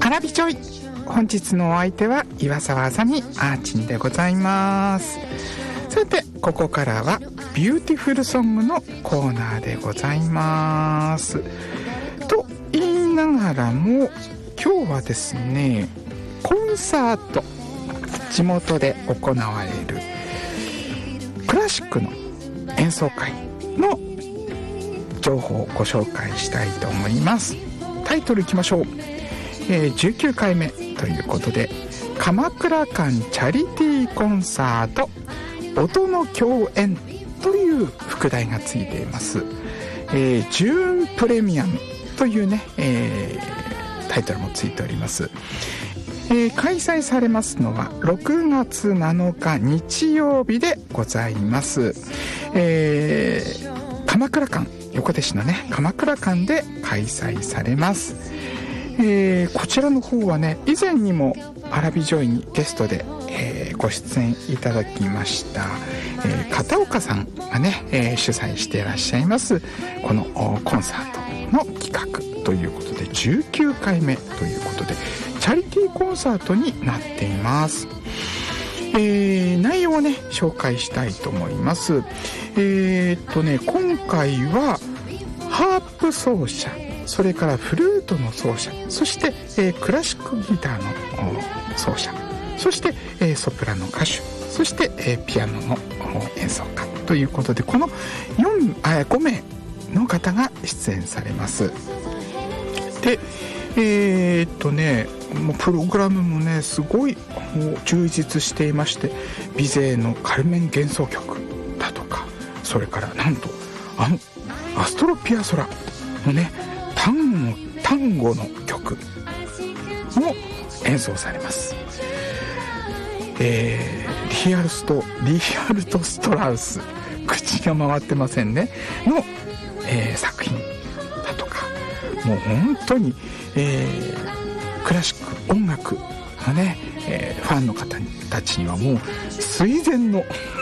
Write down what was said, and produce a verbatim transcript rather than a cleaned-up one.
アラビジョイ。本日のお相手は岩沢あさみあーちんでございます。さてここからはビューティフルソングのコーナーでございますと言いながらも、今日はですねコンサート、地元で行われるクラシックの演奏会の情報をご紹介したいと思います。タイトルいきましょう。えー、じゅうきゅうかいめということで、鎌倉館チャリティーコンサート音の共演という副題がついています。えー、ジューンプレミアムというね、えー、タイトルもついております。えー、開催されますのはろくがつなのか日曜日でございます。えー、鎌倉館、横手市のね鎌倉館で開催されます。えー、こちらの方はね、以前にもアラビジョイにゲストで、えー、ご出演いただきました、えー、片岡さんがね、えー、主催していらっしゃいますこのコンサートの企画ということでじゅうきゅうかいめということでチャリティーコンサートになっています。えー、内容をね紹介したいと思います。えー、っとね今回はハープ奏者、それからフルートの奏者、そして、えー、クラシックギターの奏者、そして、えー、ソプラノ歌手、そして、えー、ピアノの演奏家ということで、このよんあごめいの方が出演されます。でえー、っとねもうプログラムもねすごいもう充実していまして、ビゼーのカルメン幻想曲だとか、それからなんとあのアストロピアソラのね単語単語の曲も演奏されます。えー、リアルストリアルトストラウス、口が回ってませんねの、えー、作品だとか、もう本当に、えー、クラシック音楽のね、えー、ファンの方たちにはもう垂涎の